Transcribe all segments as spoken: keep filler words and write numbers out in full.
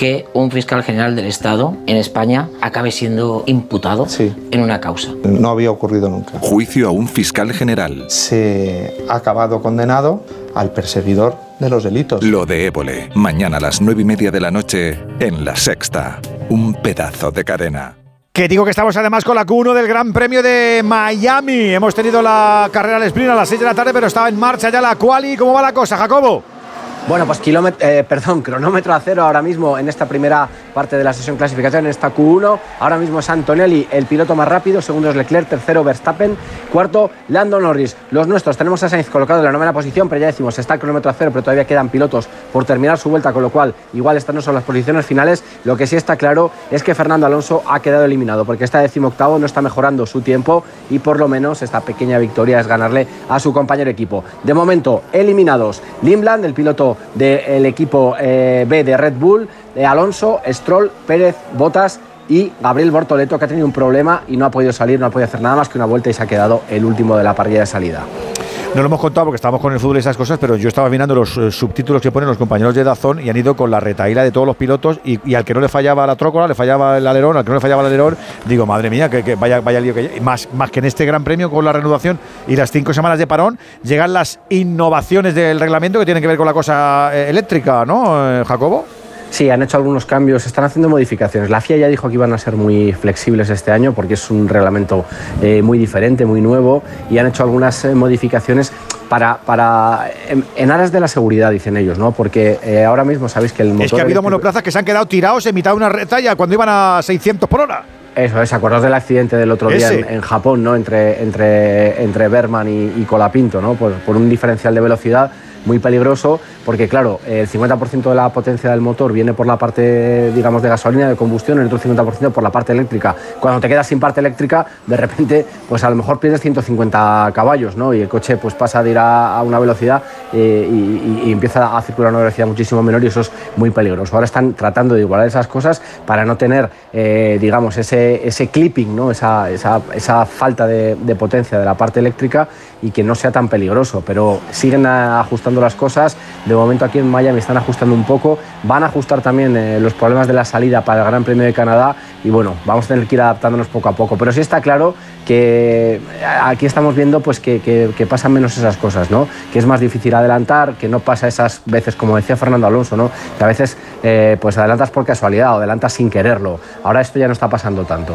que un fiscal general del Estado en España acabe siendo imputado sí. en una causa. No había ocurrido nunca. Juicio a un fiscal general. Se ha acabado condenado al perseguidor de los delitos. Lo de Évole, mañana a las nueve y media de la noche en La Sexta. Un pedazo de cadena. Que digo que estamos además con la Q uno del Gran Premio de Miami. Hemos tenido la carrera al sprint a las seis de la tarde, pero estaba en marcha ya la quali. ¿Cómo va la cosa, Jacobo? Bueno, pues kilómetro, eh, perdón, cronómetro a cero ahora mismo en esta primera parte de la sesión clasificación, en esta Q uno. Ahora mismo es Antonelli el piloto más rápido, segundo es Leclerc, tercero Verstappen, cuarto Lando Norris. Los nuestros, tenemos a Sainz colocado en la novena posición, pero ya decimos, está el cronómetro a cero, pero todavía quedan pilotos por terminar su vuelta, con lo cual igual estas no son las posiciones finales. Lo que sí está claro es que Fernando Alonso ha quedado eliminado, porque está decimoctavo, no está mejorando su tiempo y por lo menos esta pequeña victoria es ganarle a su compañero de equipo. De momento, eliminados Lindblad, el piloto del equipo eh, B de Red Bull, de Alonso, Stroll, Pérez, Bottas y Gabriel Bortoleto, que ha tenido un problema y no ha podido salir, no ha podido hacer nada más que una vuelta y se ha quedado el último de la parrilla de salida. No lo hemos contado porque estábamos con el fútbol y esas cosas, pero yo estaba mirando los eh, subtítulos que ponen los compañeros de DAZN y han ido con la retaíla de todos los pilotos y, y al que no le fallaba la trócola, le fallaba el alerón, al que no le fallaba el alerón, digo, madre mía, que, que vaya, vaya lío que más, más que en este Gran Premio con la reanudación y las cinco semanas de parón, llegan las innovaciones del reglamento que tienen que ver con la cosa eh, eléctrica, ¿no, eh, Jacobo? Sí, han hecho algunos cambios, están haciendo modificaciones. La F I A ya dijo que iban a ser muy flexibles este año porque es un reglamento eh, muy diferente, muy nuevo, y han hecho algunas eh, modificaciones para, para en, en aras de la seguridad, dicen ellos, ¿no? Porque eh, ahora mismo sabéis que el motor... Es que ha habido eléctrico... monoplazas que se han quedado tirados en mitad de una retalla cuando iban a seiscientos por hora. Eso es, acordaos del accidente del otro día en, en Japón, ¿no? Entre, entre, entre Berman y, y Colapinto, ¿no? Por, por un diferencial de velocidad muy peligroso, porque claro, el cincuenta por ciento de la potencia del motor viene por la parte, digamos, de gasolina, de combustión, el otro cincuenta por ciento por la parte eléctrica. Cuando te quedas sin parte eléctrica, de repente, pues a lo mejor pierdes ciento cincuenta caballos, ¿no? Y el coche pues pasa de ir a, a una velocidad eh, y, y, y empieza a circular a una velocidad muchísimo menor, y eso es muy peligroso. Ahora están tratando de igualar esas cosas para no tener, eh, digamos, ese, ese clipping, ¿no? Esa, esa, esa falta de, de potencia de la parte eléctrica, y que no sea tan peligroso, pero siguen ajustando las cosas. De momento aquí en Miami están ajustando un poco, van a ajustar también eh, los problemas de la salida para el Gran Premio de Canadá, y bueno, vamos a tener que ir adaptándonos poco a poco, pero sí está claro que aquí estamos viendo pues que, que, que pasan menos esas cosas, ¿no? Que es más difícil adelantar, que no pasa esas veces, como decía Fernando Alonso, ¿no? Que a veces eh, pues adelantas por casualidad o adelantas sin quererlo. Ahora esto ya no está pasando tanto.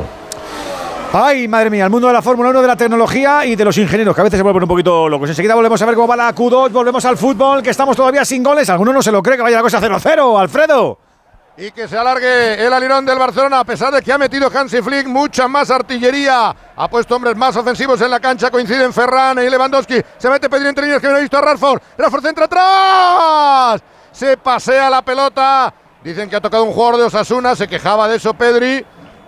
Ay, madre mía, el mundo de la Fórmula uno, de la tecnología y de los ingenieros, que a veces se vuelven un poquito locos. Enseguida volvemos a ver cómo va la Q dos, volvemos al fútbol, que estamos todavía sin goles. Alguno no se lo cree que vaya la cosa cero cero, Alfredo. Y que se alargue el alirón del Barcelona, a pesar de que ha metido Hansi Flick mucha más artillería. Ha puesto hombres más ofensivos en la cancha, coinciden Ferran y Lewandowski. Se mete Pedri entre líneas, que no he visto a Rashford. Rashford centra atrás. Se pasea la pelota. Dicen que ha tocado un jugador de Osasuna, se quejaba de eso Pedri.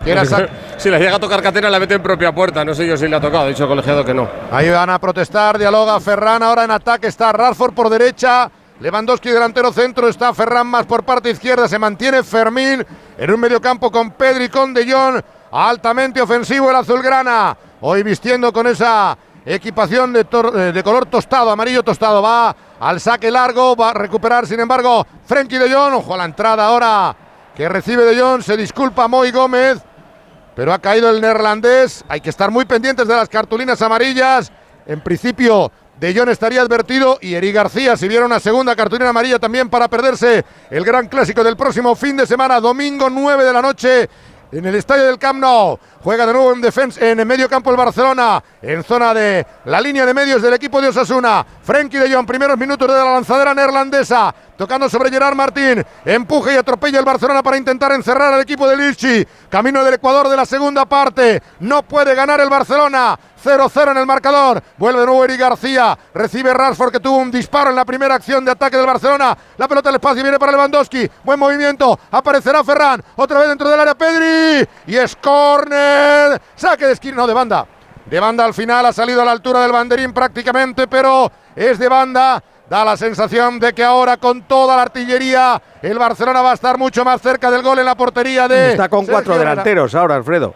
Si le llega a tocar Catena, la mete en propia puerta. No sé yo si le ha tocado, ha dicho el colegiado que no. Ahí van a protestar, dialoga Ferran. Ahora en ataque está Rashford por derecha, Lewandowski delantero centro, está Ferran más por parte izquierda. Se mantiene Fermín en un mediocampo con Pedri, con De Jong. Altamente ofensivo el azulgrana, hoy vistiendo con esa equipación de, de color tostado, amarillo tostado. Va al saque largo, va a recuperar sin embargo Frenkie De Jong. Ojo a la entrada ahora que recibe De Jong, se disculpa Moy Gómez, pero ha caído el neerlandés. Hay que estar muy pendientes de las cartulinas amarillas. En principio De Jong estaría advertido, y Eric García, si viera una segunda cartulina amarilla también, para perderse el gran clásico del próximo fin de semana, domingo nueve de la noche, en el estadio del Camp Nou. Juega de nuevo en defensa, en el medio campo el Barcelona, en zona de la línea de medios del equipo de Osasuna. Frenkie De Jong, primeros minutos de la lanzadera neerlandesa, tocando sobre Gerard Martín. Empuja y atropella el Barcelona para intentar encerrar al equipo de Lirchi. Camino del Ecuador de la segunda parte. No puede ganar el Barcelona. cero cero en el marcador. Vuelve de nuevo Eric García. Recibe Rashford, que tuvo un disparo en la primera acción de ataque del Barcelona. La pelota al espacio viene para Lewandowski. Buen movimiento. Aparecerá Ferran. Otra vez dentro del área Pedri. Y es córner. Saque de esquina. No, de banda. De banda al final. Ha salido a la altura del banderín prácticamente, pero es de banda. Da la sensación de que ahora, con toda la artillería, el Barcelona va a estar mucho más cerca del gol en la portería de... Está con cuatro delanteros ahora, Alfredo.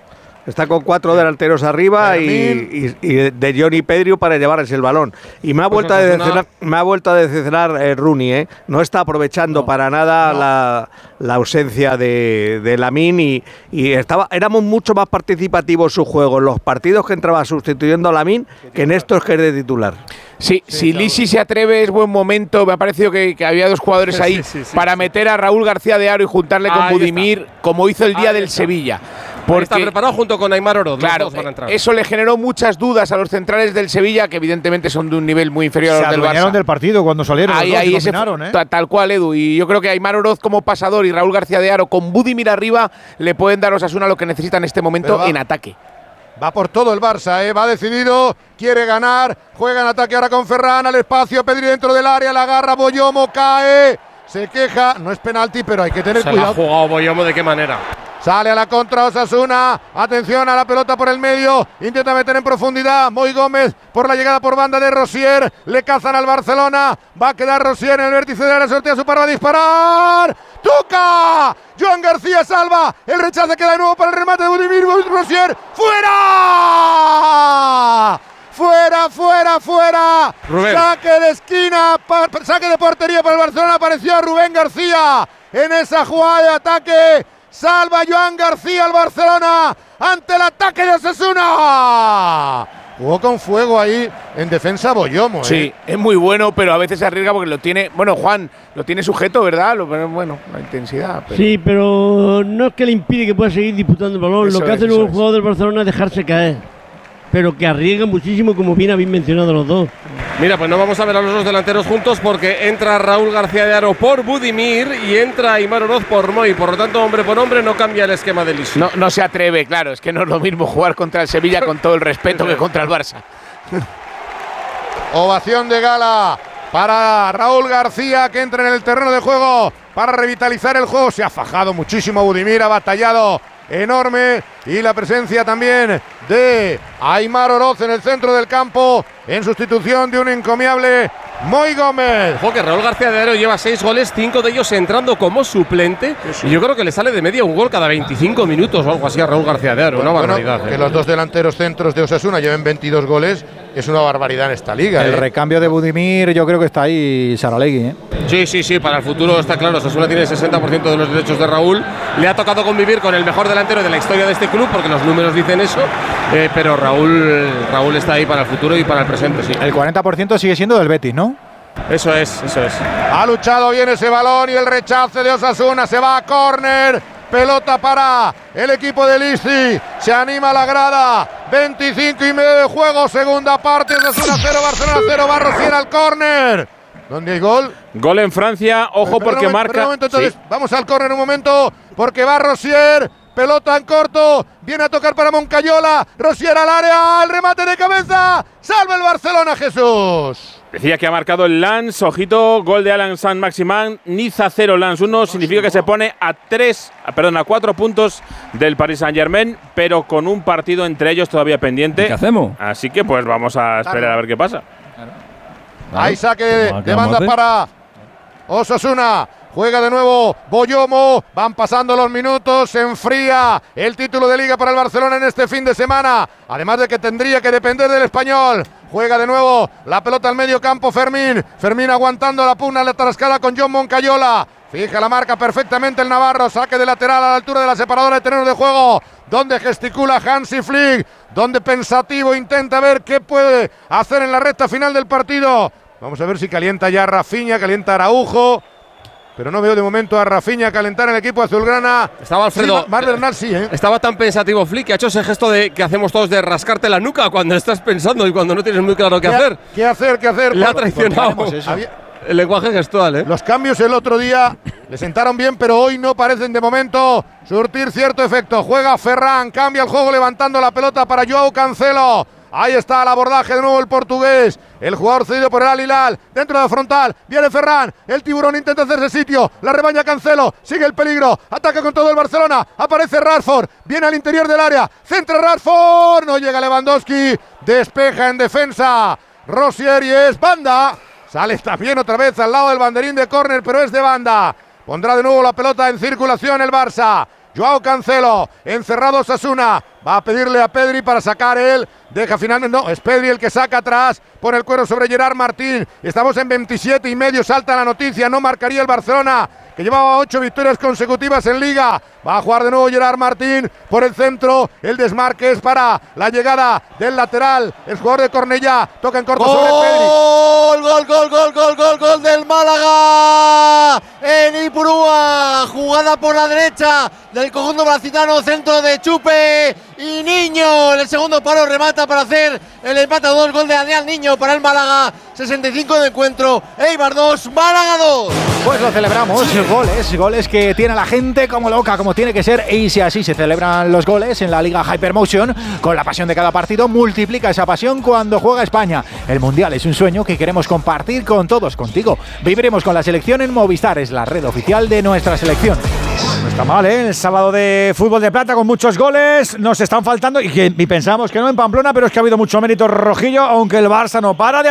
Está con cuatro delanteros arriba y, y, y de Jong y Pedri para llevarles el balón. Y me ha vuelto, pues a, decepcionar, me ha vuelto a decepcionar eh, Rooney, ¿eh? No está aprovechando no, para nada no. la, la ausencia de, de Lamine y, y estaba, éramos mucho más participativos su juego en los partidos que entraba sustituyendo a Lamine que en estos que es de titular. Sí, sí, si claro. Lisi se atreve es buen momento. Me ha parecido que, que había dos jugadores ahí sí, sí, sí, para sí. meter a Raúl García de Haro y juntarle con ahí Budimir, está. como hizo el día ahí del está. Sevilla. Porque está preparado junto con Aimar Oroz. Claro, eso le generó muchas dudas a los centrales del Sevilla, que evidentemente son de un nivel muy inferior se a los del Barça. del partido cuando salieron. Ahí, los ahí ese ¿eh? Tal cual, Edu. Y yo creo que Aimar Oroz como pasador y Raúl García de Haro con Budimir arriba le pueden dar a Osasuna lo que necesita en este momento en ataque. Va por todo el Barça, ¿eh? Va decidido, quiere ganar, juega en ataque ahora con Ferran, al espacio, Pedri dentro del área, la agarra Boyomo, cae, se queja, no es penalti, pero hay que tener se cuidado. Se la ha jugado Boyomo, ¿de qué manera? Sale a la contra Osasuna, atención a la pelota por el medio, intenta meter en profundidad, Moi Gómez por la llegada por banda de Rosier, le cazan al Barcelona, va a quedar Rosier en el vértice de la sortea, su para disparar, ¡toca! Joan García salva, el rechace queda de nuevo para el remate de Budimir Rosier, ¡fuera! ¡Fuera, fuera, fuera! Rubén. Saque de esquina, saque de portería para el Barcelona, apareció Rubén García en esa jugada de ataque. Salva Joan García al Barcelona ante el ataque de Osasuna. Jugó con fuego ahí en defensa Boyomo. ¿eh? Sí, es muy bueno, pero a veces se arriesga porque lo tiene. Bueno, Juan, lo tiene sujeto, ¿verdad? Lo, bueno, la intensidad. Pero. Sí, pero no es que le impide que pueda seguir disputando el balón. Eso lo que es, hace el jugador del Barcelona es dejarse caer. Pero que arriesga muchísimo, como bien habéis mencionado los dos. Mira, pues no vamos a ver a los dos delanteros juntos porque entra Raúl García de Haro por Budimir y entra Aimar Oroz por Moi. Por lo tanto, hombre por hombre no cambia el esquema de Lisi. No, no se atreve, claro. Es que no es lo mismo jugar contra el Sevilla con todo el respeto que contra el Barça. Ovación de gala para Raúl García, que entra en el terreno de juego para revitalizar el juego. Se ha fajado muchísimo Budimir, ha batallado enorme, y la presencia también de Aimar Oroz en el centro del campo en sustitución de un encomiable Moi Gómez. Ojo que Raúl García de Haro lleva seis goles, cinco de ellos entrando como suplente, sí, sí. y yo creo que le sale de media un gol cada veinticinco minutos o algo así a Raúl García de Haro, bueno, una barbaridad. Bueno, que eh. los dos delanteros centros de Osasuna lleven veintidós goles es una barbaridad en esta liga. El eh. recambio de Budimir yo creo que está ahí Saralegui. ¿eh? Sí, sí, sí, para el futuro está claro. Osasuna tiene el sesenta por ciento de los derechos de Raúl. Le ha tocado convivir con el mejor delantero de la historia de este club, porque los números dicen eso, eh, pero Raúl, Raúl está ahí para el futuro y para el presente, sí. El cuarenta por ciento sigue siendo del Betis, ¿no? Eso es, eso es. Ha luchado bien ese balón y el rechace de Osasuna, se va a córner. Pelota para el equipo de Lisi. Se anima la grada. veinticinco y medio de juego. Segunda parte. Osasuna cero, Barcelona cero. Va Rosier al córner. ¿Dónde hay gol? Gol en Francia. Ojo pero, porque pero, marca. Pero un momento, entonces, sí. Vamos al córner un momento. Porque va Rosier. Pelota en corto. Viene a tocar para Moncayola. Rosier al área. El remate de cabeza. Salva el Barcelona, Jesús. Decía que ha marcado el Lens, ojito, gol de Alan Saint-Maximin, Niza cero, Lens uno, significa que se pone a tres, perdón, a cuatro puntos del Paris Saint-Germain, pero con un partido entre ellos todavía pendiente. ¿Qué hacemos? Así que pues vamos a esperar claro. a ver qué pasa. Claro. Hay saque de, de banda para Osasuna. Juega de nuevo Boyomo, van pasando los minutos, se enfría el título de Liga para el Barcelona en este fin de semana, además de que tendría que depender del Español. Juega de nuevo la pelota al medio campo Fermín, Fermín aguantando la pugna, la trascada con John Moncayola, fija la marca perfectamente el navarro, saque de lateral a la altura de la separadora de terreno de juego, donde gesticula Hansi Flick, donde pensativo intenta ver qué puede hacer en la recta final del partido. Vamos a ver si calienta ya Rafinha, calienta Araujo. Pero no veo de momento a Rafinha calentar el equipo azulgrana. Estaba Alfredo. Sí, Mar Bernal sí, ¿eh? Estaba tan pensativo Flick que ha hecho ese gesto de que hacemos todos de rascarte la nuca cuando estás pensando y cuando no tienes muy claro qué, ¿Qué hacer. ¿Qué hacer? ¿Qué hacer? Le ha traicionado el lenguaje gestual, ¿eh? Los cambios el otro día le sentaron bien, pero hoy no parecen de momento surtir cierto efecto. Juega Ferran, cambia el juego levantando la pelota para Joao Cancelo. Ahí está el abordaje de nuevo el portugués. El jugador cedido por el Al Hilal. Dentro de la frontal. Viene Ferran. El tiburón intenta hacerse sitio. La rebaña Cancelo. Sigue el peligro. Ataca con todo el Barcelona. Aparece Rashford. Viene al interior del área. Centra Rashford. No llega Lewandowski. Despeja en defensa Rosier y es banda. Sale también otra vez al lado del banderín de córner, pero es de banda. Pondrá de nuevo la pelota en circulación el Barça. Joao Cancelo, encerrado Osasuna, Va a pedirle a Pedri para sacar él. Deja finalmente, no, es Pedri el que saca atrás. Pone el cuero sobre Gerard Martín. Estamos en veintisiete y medio, salta la noticia. No marcaría el Barcelona, que llevaba ocho victorias consecutivas en Liga. Va a jugar de nuevo Gerard Martín por el centro. El desmarque es para la llegada del lateral. El jugador de Cornellá toca en corto sobre Pedri. Gol, gol, gol, gol, gol, gol, gol del Málaga en Ipurúa. Jugada por la derecha del conjunto bracitano, centro de Chupe y Niño. En el segundo palo remata para hacer el empate a dos. Gol de Adrián Niño para el Málaga. sesenta y cinco de encuentro. Eibar dos, Málaga dos. Pues lo celebramos. Goles, goles que tiene la gente como loca, como tiene que ser. Y si así se celebran los goles en la Liga Hypermotion, con la pasión de cada partido, multiplica esa pasión cuando juega España. El Mundial es un sueño que queremos compartir con todos, contigo. Viviremos con la selección en Movistar, es la red oficial de nuestra selección. No está mal, ¿eh? El sábado de fútbol de plata con muchos goles. Nos están faltando y, que, y pensamos que no en Pamplona, pero es que ha habido mucho mérito rojillo, aunque el Barça no para de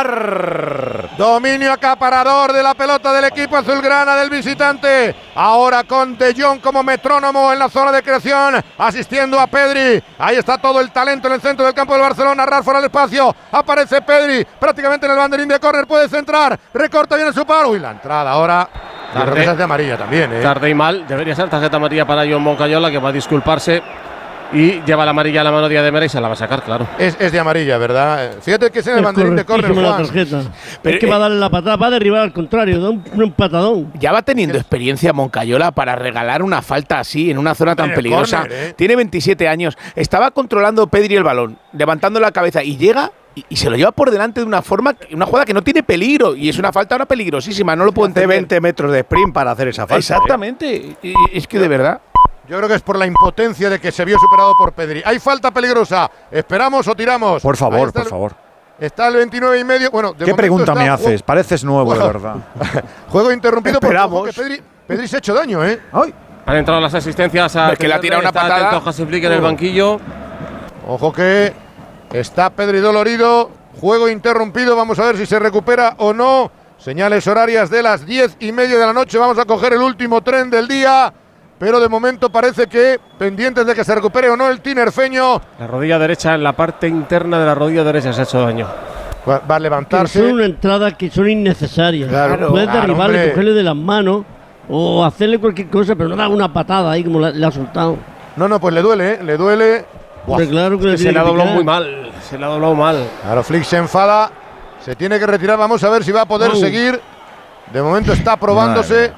atacar. Dominio acaparador de la pelota del equipo azulgrana del visitante. Ahora con De Jong como metrónomo en la zona de creación, asistiendo a Pedri. Ahí está todo el talento en el centro del campo del Barcelona. Rashford al espacio. Aparece Pedri prácticamente en el banderín de córner. Puede centrar. Recorta bien su paro. Uy, la entrada ahora. La tarjeta de amarilla también, ¿eh? Tarde y mal. Debería ser tarjeta amarilla para John Moncayola, que va a disculparse. Y lleva la amarilla a la mano de Ademera y se la va a sacar, claro. Es, es de amarilla, ¿verdad? Fíjate que es en el Es banderín de córner, correctísima Juan. la tarjeta. Pero, es que eh, va a darle la patada, va a derribar al contrario, da un, un patadón. Ya va teniendo experiencia Moncayola para regalar una falta así en una zona tan En el peligrosa. córner, ¿eh? Tiene veintisiete años. Estaba controlando Pedri el balón, levantando la cabeza y llega y, y se lo lleva por delante de una forma, una jugada que no tiene peligro y es una falta ahora peligrosísima. No lo puedo Hace entender. veinte metros de sprint para hacer esa falta. Exactamente. Y- y es que de verdad. Yo creo que es por la impotencia de que se vio superado por Pedri. Hay falta peligrosa. ¿Esperamos o tiramos? Por favor, Ahí está por el- favor. Está el veintinueve y medio. Bueno, de ¿Qué momento pregunta está me ju- haces? Pareces nuevo, Bueno, de verdad. Juego interrumpido por Esperamos. ojo que Pedri, Pedri se ha hecho daño, ¿eh? ¡Ay! Han entrado las asistencias a. Es que le ha tirado una Está patada. atento Hansi en el banquillo. Ojo que está Pedri dolorido. Juego interrumpido. Vamos a ver si se recupera o no. Señales horarias de las diez y media de la noche. Vamos a coger el último tren del día. Pero de momento parece que, pendientes de que se recupere o no el tinerfeño, La rodilla derecha, en la parte interna de la rodilla derecha se ha hecho daño. va, va a Que levantarse. son una entrada que son innecesarias. Claro, Puedes claro, derribarle, hombre. cogerle de las manos o hacerle cualquier cosa, pero no dar una patada ahí como la- le ha soltado. No, no, pues le duele, ¿eh? Le duele. Buah. Hombre, claro que le Que se tiene le ha que doblado picar. muy mal. Se le ha doblado mal. Claro, Flick se enfada. Se tiene que retirar. Vamos a ver si va a poder Au. seguir. De momento está probándose.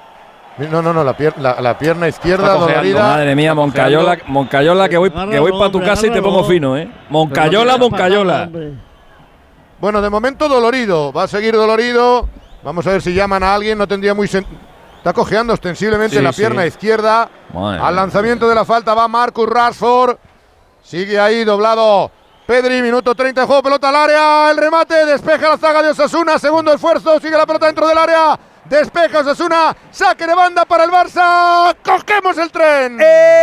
No, no, no, la, pier- la, la pierna izquierda Está cojeando. dolorida. Madre mía, Moncayola, Moncayola que voy, que voy para tu Agárralo, casa y te hombre, pongo agárralo. fino, ¿eh? Moncayola, Pero no Moncayola. patada, hombre. Bueno, de momento dolorido. Va a seguir dolorido. Vamos a ver si llaman a alguien. No tendría muy. sen- Está cojeando ostensiblemente Sí, la sí. pierna izquierda. Madre Al mía. lanzamiento de la falta va Marcus Rashford. Sigue ahí doblado Pedri. Minuto treinta de juego. Pelota al área. El remate. Despeja la zaga de Osasuna. Segundo esfuerzo. Sigue la pelota dentro del área. Despeja Osasuna. Saque de banda para el Barça. Cogemos el tren.